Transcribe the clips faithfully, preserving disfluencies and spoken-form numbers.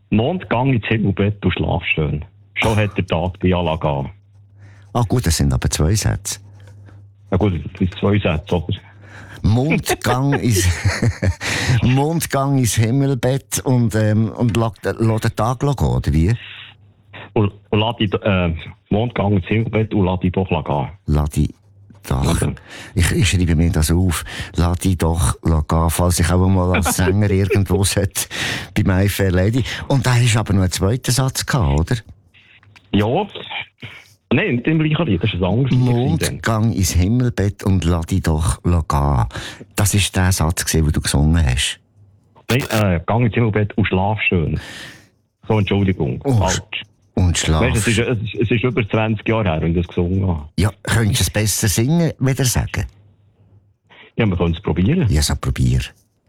Mondgang ins Himmelbett und schlaf schön. Schon hat der Tag die Anlage an. Ah gut, das sind aber zwei Sätze. Ja gut, das sind zwei Sätze, oder? Mondgang ins Mondgang ins Himmelbett und, ähm, und lass den Tag gehen, oder wie? Und, und lass die, äh, Mondgang ins Himmelbett und lass die doch gehen. Lass die doch. Ich, ich schreibe mir das auf. Lass die doch gehen, falls ich auch mal als Sänger irgendwo sollte bei My Fair Lady. Und da hast du aber noch einen zweiten Satz gehabt, oder? Ja. Nein, nicht im gleichen Lied, das ist ein anderes Lied. Mondgang ins Himmelbett und lass die doch gehen. Das war der Satz, den du gesungen hast. Nein, äh, gang ins Himmelbett und schlaf schön. So, Entschuldigung. Oh, falsch. Und schlaf. Weißt, es, ist, es, ist, es ist über zwanzig Jahre her, wenn ich das gesungen habe. Ja, könntest du es besser singen, wieder sagen? Ja, wir können es probieren. Ja, so probier.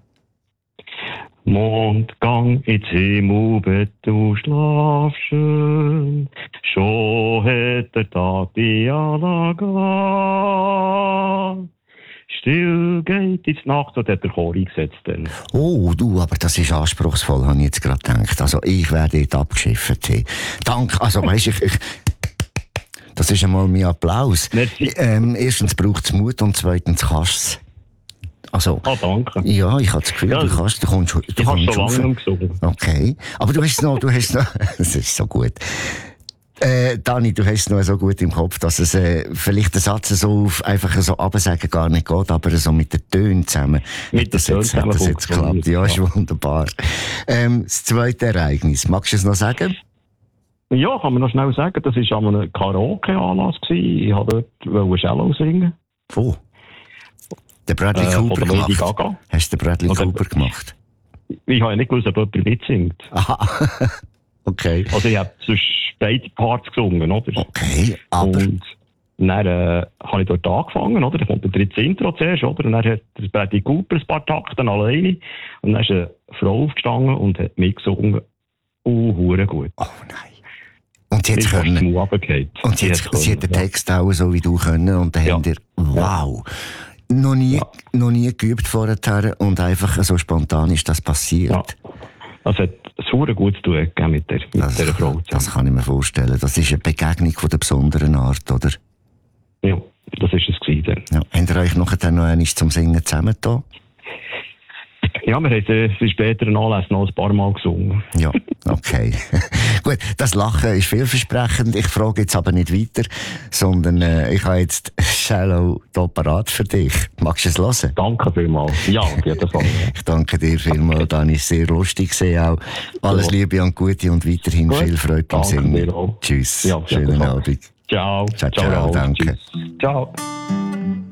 Mondgang ins Himmelbett, du schlaf schön. Schon hat der Tag die Anlage an. Still geht ins Nacht, so hat der Chor eingesetzt. Dann. Oh, du, aber das ist anspruchsvoll, habe ich jetzt gerade gedacht. Also, ich werde dort abgeschifft. Hey. Danke, also, weisst ich, ich das ist einmal mein Applaus. Ähm, erstens braucht es Mut und zweitens kannst du es. Also, ah, danke. Ja, ich habe das Gefühl, ja, du kannst, du kommst, du ich kommst schon lange gesungen. Okay. Aber du hast noch, du hast noch, das ist so gut. Äh, Dani, du hast es noch so gut im Kopf, dass es, äh, vielleicht der Satz so auf, einfach so absagen gar nicht geht, aber so mit den Tönen zusammen. Mit das jetzt, hat das jetzt geklappt. Ja, ist wunderbar. Ähm, das zweite Ereignis. Magst du es noch sagen? Ja, kann man noch schnell sagen. Das war an einem Karaoke-Anlass. Ich wollte dort Cello singen. Oh. Der Bradley äh, Cooper gemacht. Gaga. Hast du den Bradley oder, Cooper gemacht? Ich habe ja nicht gewusst, ob jemand mitsingt. Aha. Okay. Also ich habe sonst beide Parts gesungen, oder? Okay, aber... Und dann äh, habe ich dort angefangen, oder? Dann kommt der dritte Intro zuerst, oder? Und dann hat der Bradley Cooper ein paar Takte alleine. Und dann ist eine Frau aufgestanden und hat mitgesungen. Oh, hure gut. Oh nein. Und sie, jetzt können, und sie, jetzt, sie hat den Text auch so wie du können und dann ja. haben wir, wow, noch nie, ja. noch nie geübt vorher und einfach so spontan ist das passiert. Ja. Das hat super gut zu tun mit, der, mit das, dieser Frau. Zusammen. Das kann ich mir vorstellen. Das ist eine Begegnung von der besonderen Art, oder? Ja, das ist es gewesen. Ja. Habt ihr euch nachher noch einmal zum Singen zusammengetan? Ja, wir haben es später einen Anlass noch ein paar Mal gesungen. Ja, okay. Gut, das Lachen ist vielversprechend. Ich frage jetzt aber nicht weiter, sondern äh, ich habe jetzt Shallow hier parat für dich. Magst du es hören? Danke vielmals. Ja, auf jeden Fall. Ich danke dir vielmals, Dani. Sehr lustig gesehen auch. Alles ja. Liebe und Gute und weiterhin Gut. viel Freude beim Singen. Tschüss. Ja, schönen Abend. Ciao. Ciao, ciao, ciao danke. Tschüss. Ciao.